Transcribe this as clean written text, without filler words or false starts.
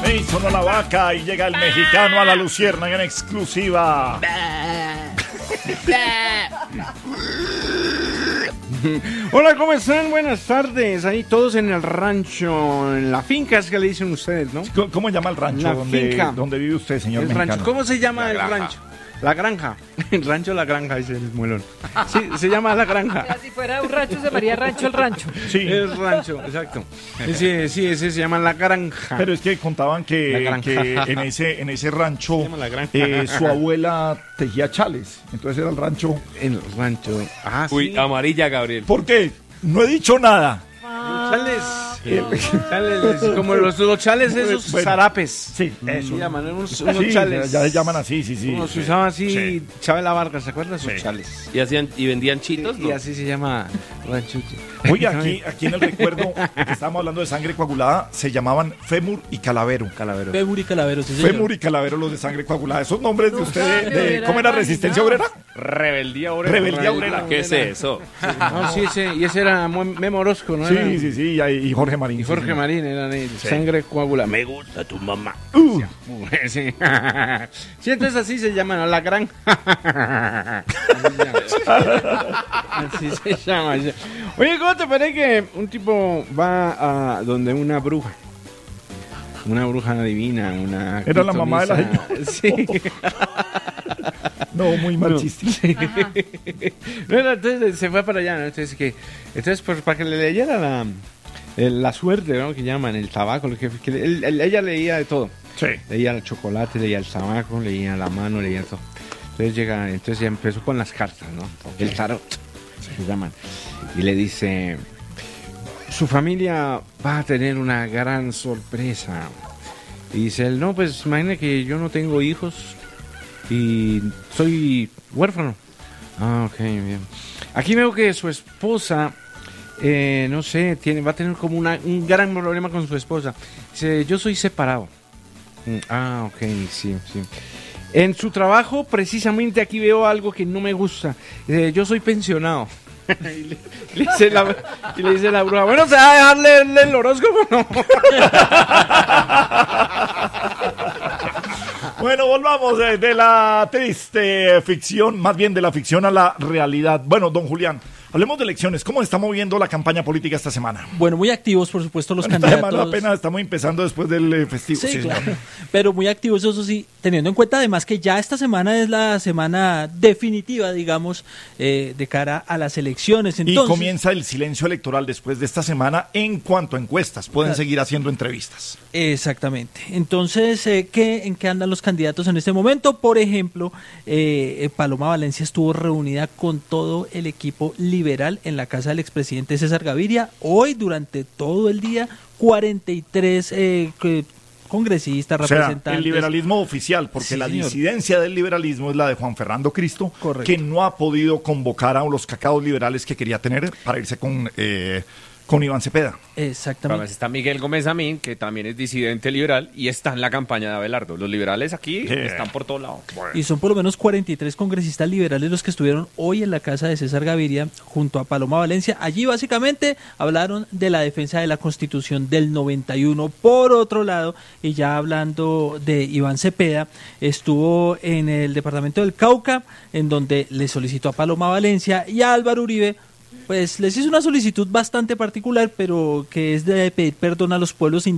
Ahí sonó la vaca y llega el mexicano a la luciérnaga en exclusiva. Hola, ¿cómo están? Buenas tardes. Ahí todos en el rancho, en la finca es que le dicen ustedes, ¿no? ¿Cómo llama el rancho La donde, finca. donde vive usted, señor El mexicano? rancho. ¿Cómo se llama el rancho? La granja. El rancho La Granja, dice el muelón. Sí, se llama La Granja. Si fuera un rancho, se llamaría rancho el rancho. Sí, El rancho, exacto. Sí, ese se llama La Granja. pero es que contaban La que granja. en ese rancho Se llama La Granja. su abuela tejía chales. Entonces era el rancho. El rancho. Ah, sí. Uy, amarilla, Gabriel. ¿Por qué? No he dicho nada. Chales. Chales, como los chales esos Bueno. zarapes. Sí, eso. Se llaman unos Sí, chales. ya se llaman así, sí. Como se usaba así, Sí. Chabela Vargas, ¿se acuerdan? Sus Sí. chales. ¿Y vendían chitos? Y No. así se llama rancho. Oye, aquí en el recuerdo que estábamos hablando de sangre coagulada, se llamaban fémur y calavero. Calavero. Fémur y calavero, sí, señor. Fémur y calavero, los de sangre coagulada. Esos nombres de usted, me de hubiera ¿cómo era? ¿Resistencia obrera? Rebeldía obrera. Rebeldía obrera. ¿Qué es eso? No, sí, y ese era Memo Orozco, ¿no? Era- Sí, y Jorge Marín. Y Jorge Marín eran de sangre coagulada. Me gusta tu mamá. Sí. Sí, entonces así se llaman, La Granja. Así se llama. Oye, ¿cómo te parece que un tipo va a donde una bruja? Una bruja divina, una... Era la mamá de la pitonisa. Sí. No, muy mal chiste. No, entonces se fue para allá, ¿no? Entonces pues, para que le leyera la suerte, ¿no? Que llaman, el tabaco, ella leía de todo. Sí. Leía el chocolate, leía el tabaco, leía la mano, leía todo. Entonces ya empezó con las cartas, ¿no? El tarot, se llaman. Y le dice, su familia va a tener una gran sorpresa. Y dice él, no, pues imagina que yo no tengo hijos y soy huérfano. Ah, ok, bien. Aquí veo que su esposa, no sé, va a tener como un gran problema con su esposa. Dice, yo soy separado. Ah, ok, sí. En su trabajo, precisamente aquí veo algo que no me gusta. Yo soy pensionado. Y le dice la bruja, bueno, ¿se va a dejar leerle el horóscopo o no? Bueno, volvamos de la triste ficción, más bien de la ficción a la realidad. Bueno, don Julián, hablemos de elecciones. ¿Cómo está moviendo la campaña política esta semana? Bueno, muy activos, por supuesto, los Esta semana candidatos. apenas estamos empezando después del festivo. Sí, claro. señor. Pero muy activos, eso sí, teniendo en cuenta además que ya esta semana es la semana definitiva, digamos, de cara a las elecciones. Entonces, Y comienza el silencio electoral después de esta semana en cuanto a encuestas. Pueden seguir haciendo entrevistas. Exactamente. Entonces, ¿en qué andan los candidatos en este momento? Por ejemplo, Paloma Valencia estuvo reunida con todo el equipo liberal en la casa del expresidente César Gaviria. Hoy, durante todo el día, 43 congresistas, O sea, representantes. el liberalismo oficial, porque Sí, la señor. disidencia del liberalismo es la de Juan Fernando Cristo, Correcto. que no ha podido convocar a los cacaos liberales que quería tener para irse con Iván Cepeda. Exactamente. Además está Miguel Gómez Amín, que también es disidente liberal y está en la campaña de Abelardo. Los liberales aquí están por todos lados. Y son por lo menos 43 congresistas liberales los que estuvieron hoy en la casa de César Gaviria junto a Paloma Valencia. Allí básicamente hablaron de la defensa de la Constitución del 91. Por otro lado, y ya hablando de Iván Cepeda, estuvo en el departamento del Cauca, en donde le solicitó a Paloma Valencia y a Álvaro Uribe, pues les hizo una solicitud bastante particular, pero que es de pedir perdón a los pueblos indígenas